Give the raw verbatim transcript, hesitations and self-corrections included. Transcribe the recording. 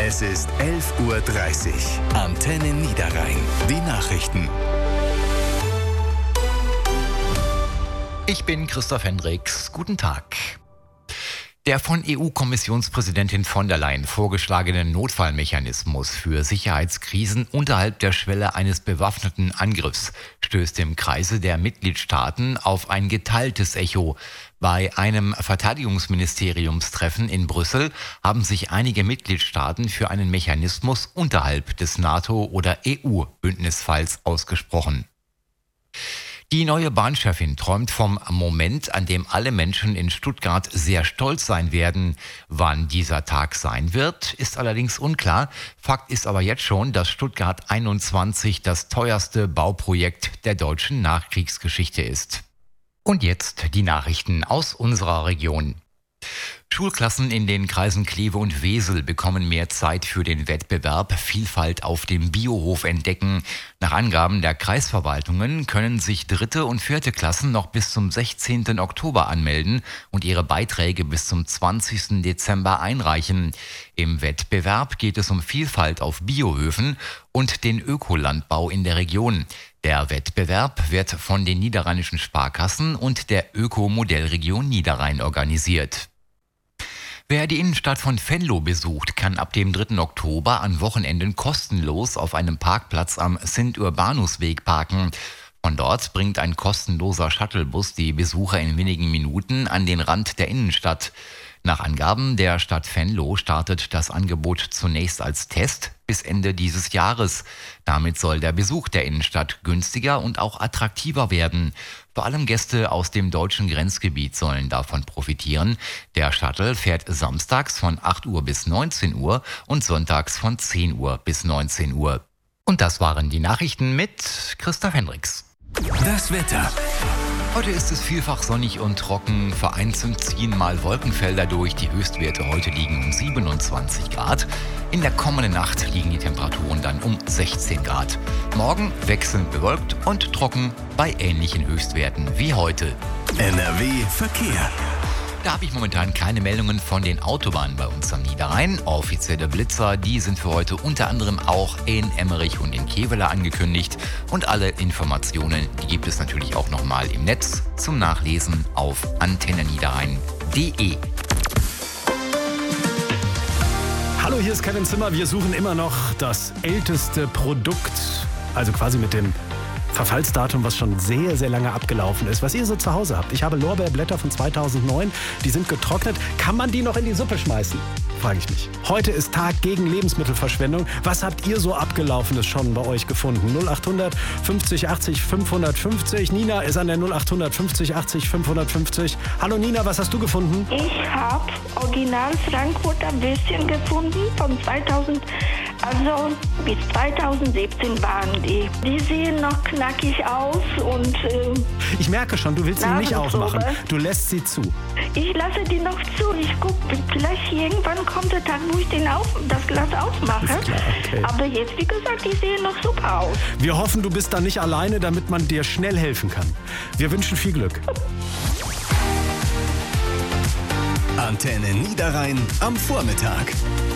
Es ist elf Uhr dreißig. Antenne Niederrhein. Die Nachrichten. Ich bin Christoph Hendricks. Guten Tag. Der von E U-Kommissionspräsidentin von der Leyen vorgeschlagene Notfallmechanismus für Sicherheitskrisen unterhalb der Schwelle eines bewaffneten Angriffs stößt im Kreise der Mitgliedstaaten auf ein geteiltes Echo. Bei einem Verteidigungsministeriumstreffen in Brüssel haben sich einige Mitgliedstaaten für einen Mechanismus unterhalb des NATO- oder E U-Bündnisfalls ausgesprochen. Die neue Bahnchefin träumt vom Moment, an dem alle Menschen in Stuttgart sehr stolz sein werden. Wann dieser Tag sein wird, ist allerdings unklar. Fakt ist aber jetzt schon, dass Stuttgart einundzwanzig das teuerste Bauprojekt der deutschen Nachkriegsgeschichte ist. Und jetzt die Nachrichten aus unserer Region. Schulklassen in den Kreisen Kleve und Wesel bekommen mehr Zeit für den Wettbewerb Vielfalt auf dem Biohof entdecken. Nach Angaben der Kreisverwaltungen können sich dritte und vierte Klassen noch bis zum sechzehnten Oktober anmelden und ihre Beiträge bis zum zwanzigsten Dezember einreichen. Im Wettbewerb geht es um Vielfalt auf Biohöfen und den Ökolandbau in der Region. Der Wettbewerb wird von den niederrheinischen Sparkassen und der Ökomodellregion Niederrhein organisiert. Wer die Innenstadt von Venlo besucht, kann ab dem dritten Oktober an Wochenenden kostenlos auf einem Parkplatz am Sint-Urbanus-Weg parken. Von dort bringt ein kostenloser Shuttlebus die Besucher in wenigen Minuten an den Rand der Innenstadt. Nach Angaben der Stadt Venlo startet das Angebot zunächst als Test bis Ende dieses Jahres. Damit soll der Besuch der Innenstadt günstiger und auch attraktiver werden. Vor allem Gäste aus dem deutschen Grenzgebiet sollen davon profitieren. Der Shuttle fährt samstags von acht Uhr bis neunzehn Uhr und sonntags von zehn Uhr bis neunzehn Uhr. Und das waren die Nachrichten mit Christoph Hendricks. Das Wetter. Heute ist es vielfach sonnig und trocken. Vereinzelt ziehen mal Wolkenfelder durch. Die Höchstwerte heute liegen um siebenundzwanzig Grad. In der kommenden Nacht liegen die Temperaturen dann um sechzehn Grad. Morgen wechselnd bewölkt und trocken bei ähnlichen Höchstwerten wie heute. N R W Verkehr. Da habe ich momentan keine Meldungen von den Autobahnen bei uns am Niederrhein. Offizielle Blitzer, die sind für heute unter anderem auch in Emmerich und in Kevela angekündigt. Und alle Informationen, die gibt es natürlich auch nochmal im Netz zum Nachlesen auf antenne niederrhein punkt de. Hallo, hier ist Kevin Zimmer. Wir suchen immer noch das älteste Produkt, also quasi mit dem Verfallsdatum, was schon sehr, sehr lange abgelaufen ist, was ihr so zu Hause habt. Ich habe Lorbeerblätter von zweitausendneun, die sind getrocknet. Kann man die noch in die Suppe schmeißen? Frage ich mich. Heute ist Tag gegen Lebensmittelverschwendung. Was habt ihr so Abgelaufenes schon bei euch gefunden? null acht hundert fünfzig achtzig fünfhundertfünfzig. Nina ist an der null acht hundert fünfzig achtzig fünfhundertfünfzig. Hallo Nina, was hast du gefunden? Ich habe original Frankfurter Würstchen gefunden von zweitausend, also bis zweitausendsiebzehn waren die. Die sehen noch knackig aus und äh, ich merke schon, du willst sie nicht aufmachen. Du lässt sie zu. Ich lasse die noch zu. Ich gucke, vielleicht irgendwann kommt der Tag, wo ich den auf, das Glas aufmache. Ist klar, okay. Aber jetzt, wie gesagt, die sehen noch super aus. Wir hoffen, du bist da nicht alleine, damit man dir schnell helfen kann. Wir wünschen viel Glück. Antenne Niederrhein am Vormittag.